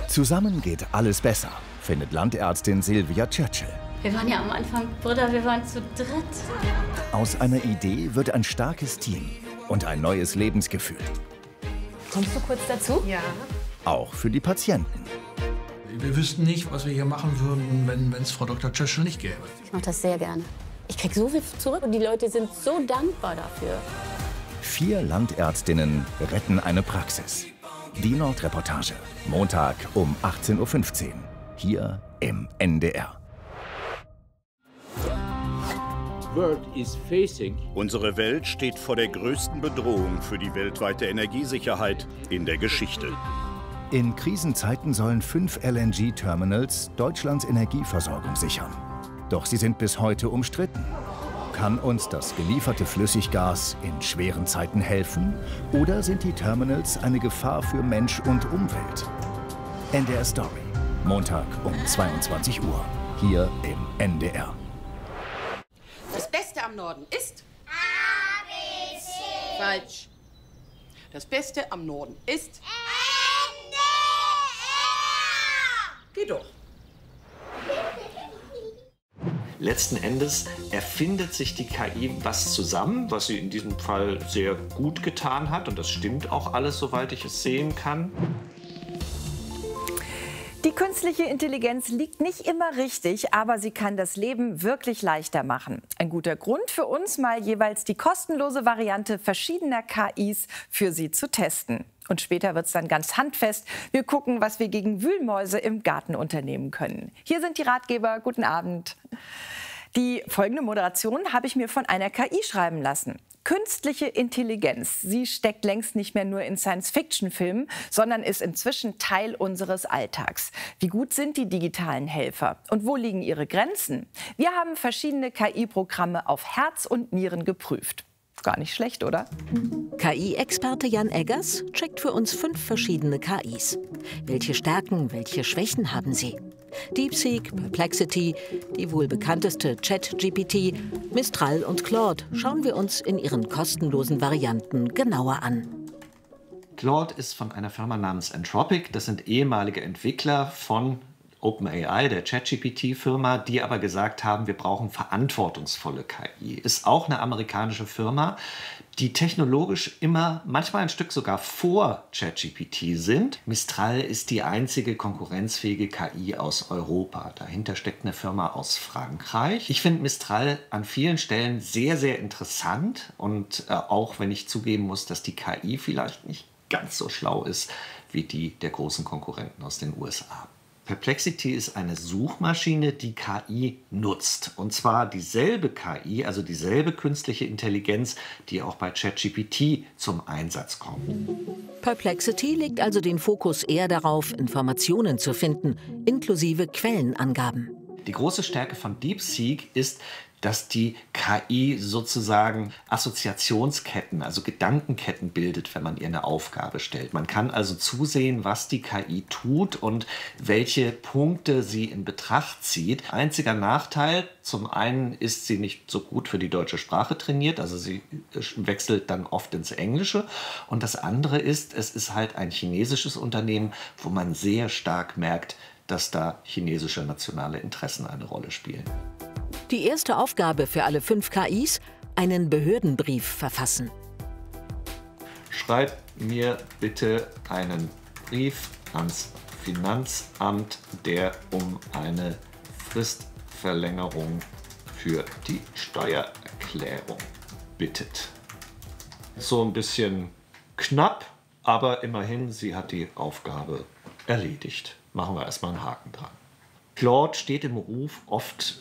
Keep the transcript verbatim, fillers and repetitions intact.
Zusammen geht alles besser, findet Landärztin Sylvia Churchill. Wir waren ja am Anfang, Britta, wir waren zu dritt. Aus einer Idee wird ein starkes Team und ein neues Lebensgefühl. Kommst du kurz dazu? Ja. Auch für die Patienten. Wir wüssten nicht, was wir hier machen würden, wenn es Frau Doktor Churchill nicht gäbe. Ich mache das sehr gerne. Ich krieg so viel zurück und die Leute sind so dankbar dafür. Vier Landärztinnen retten eine Praxis. Die Nordreportage, Montag um achtzehn Uhr fünfzehn, hier im N D R. Unsere Welt steht vor der größten Bedrohung für die weltweite Energiesicherheit in der Geschichte. In Krisenzeiten sollen fünf L N G-Terminals Deutschlands Energieversorgung sichern. Doch sie sind bis heute umstritten. Kann uns das gelieferte Flüssiggas in schweren Zeiten helfen? Oder sind die Terminals eine Gefahr für Mensch und Umwelt? N D R Story, Montag um zweiundzwanzig Uhr, hier im N D R. Das Beste am Norden ist? A B C. Falsch. Das Beste am Norden ist? N D R. Geh doch. Letzten Endes erfindet sich die K I was zusammen, was sie in diesem Fall sehr gut getan hat. Und das stimmt auch alles, soweit ich es sehen kann. Die künstliche Intelligenz liegt nicht immer richtig, aber sie kann das Leben wirklich leichter machen. Ein guter Grund für uns, mal jeweils die kostenlose Variante verschiedener K Is für Sie zu testen. Und später wird es dann ganz handfest. Wir gucken, was wir gegen Wühlmäuse im Garten unternehmen können. Hier sind die Ratgeber. Guten Abend. Die folgende Moderation habe ich mir von einer K I schreiben lassen. Künstliche Intelligenz, sie steckt längst nicht mehr nur in Science-Fiction-Filmen, sondern ist inzwischen Teil unseres Alltags. Wie gut sind die digitalen Helfer? Und wo liegen ihre Grenzen? Wir haben verschiedene K I-Programme auf Herz und Nieren geprüft. Gar nicht schlecht, oder? K I-Experte Jan Eggers checkt für uns fünf verschiedene K Is. Welche Stärken, welche Schwächen haben sie? DeepSeek, Perplexity, die wohl bekannteste ChatGPT, Mistral und Claude schauen wir uns in ihren kostenlosen Varianten genauer an. Claude ist von einer Firma namens Anthropic. Das sind ehemalige Entwickler von OpenAI, der ChatGPT-Firma, die aber gesagt haben, wir brauchen verantwortungsvolle K I. Ist auch eine amerikanische Firma, die technologisch immer, manchmal ein Stück sogar vor ChatGPT sind. Mistral ist die einzige konkurrenzfähige K I aus Europa. Dahinter steckt eine Firma aus Frankreich. Ich finde Mistral an vielen Stellen sehr, sehr interessant. Und äh, auch wenn ich zugeben muss, dass die K I vielleicht nicht ganz so schlau ist wie die der großen Konkurrenten aus den U S A. Perplexity ist eine Suchmaschine, die K I nutzt. Und zwar dieselbe K I, also dieselbe künstliche Intelligenz, die auch bei ChatGPT zum Einsatz kommt. Perplexity legt also den Fokus eher darauf, Informationen zu finden, inklusive Quellenangaben. Die große Stärke von DeepSeek ist, dass die K I sozusagen Assoziationsketten, also Gedankenketten bildet, wenn man ihr eine Aufgabe stellt. Man kann also zusehen, was die K I tut und welche Punkte sie in Betracht zieht. Einziger Nachteil, zum einen ist sie nicht so gut für die deutsche Sprache trainiert, also sie wechselt dann oft ins Englische. Und das andere ist, es ist halt ein chinesisches Unternehmen, wo man sehr stark merkt, dass da chinesische nationale Interessen eine Rolle spielen. Die erste Aufgabe für alle fünf K Is: einen Behördenbrief verfassen. Schreib mir bitte einen Brief ans Finanzamt, der um eine Fristverlängerung für die Steuererklärung bittet. So ein bisschen knapp, aber immerhin, sie hat die Aufgabe erledigt. Machen wir erstmal einen Haken dran. Claude steht im Ruf, oft